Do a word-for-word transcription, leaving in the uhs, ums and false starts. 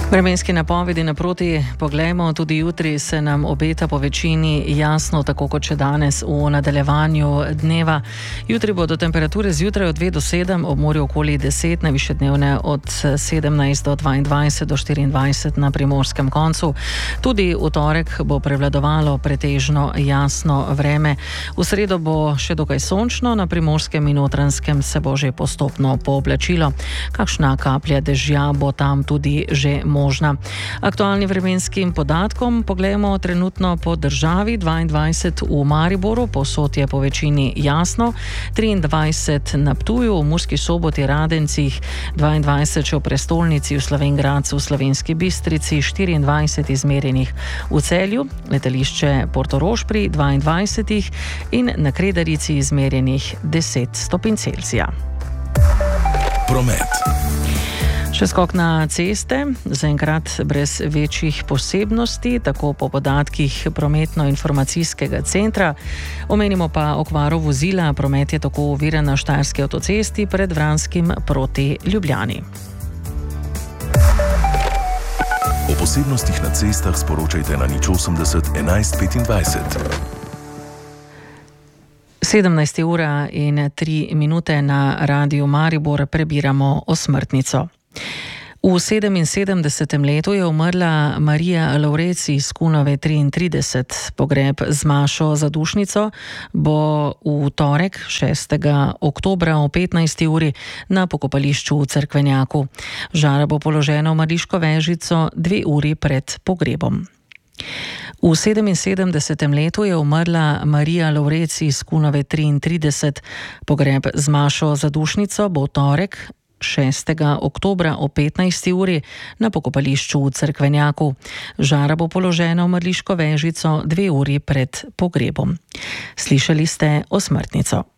Vremenski napovedi naproti poglejmo, tudi jutri se nam obeta po večini jasno, tako kot še danes v nadaljevanju dneva. Jutri bodo temperature zjutraj od dve do sedem, ob morju okoli deset, najvišje dnevne od sedemnajst do dvaindvajset do štiriindvajset na primorskem koncu. Tudi v torek bo prevladovalo pretežno jasno vreme. V sredo bo še dokaj sončno, na primorskem in Notranjskem se bo že postopno pooblačilo. Kakšna kaplja dežja bo tam tudi že možna. Aktualnim vremenskim podatkom poglejmo trenutno po državi. dvaindvajset v Mariboru, povsod je po večini jasno, triindvajset na Ptuju, v Murski Soboti, Radencih, dvaindvajset še v prestolnici, v Slovenj Gradcu, v Slovenski Bistrici, štiriindvajset izmerjenih v Celju, letališče Portorož pri dvaindvajsetih in na Kredarici izmerjenih deset stopinj Celzija. Promet. Še skok na ceste, zaenkrat brez večjih posebnosti, tako po podatkih prometno-informacijskega centra. Omenimo pa okvaro vozila, promet je tako oviran na Štajerski avtocesti pred Vranskim proti Ljubljani. O posebnostih na cestah sporočajte na nič osemdeset enajst petindvajset. sedemnajsta ura in tri minute na Radiu Maribor prebiramo Osmrtnico. V sedeminsedemdesetem letu je umrla Marija Lovrec iz Kunove triintrideset. Pogreb z Mašo Zadušnico bo v torek, šestega oktobra o petnajsti uri na pokopališču v Cerkvenjaku. Žara bo položena v mrliško vežico dve uri pred pogrebom. V sedeminsedemdesetem letu je umrla Marija Lovrec iz Kunove triintrideset. Pogreb z Mašo Zadušnico bo v torek, šestega oktobra o petnajsti uri na pokopališču v Cerkvenjaku. Žara bo položena v mrliško vežico dve uri pred pogrebom. Slišali ste Osmrtnico.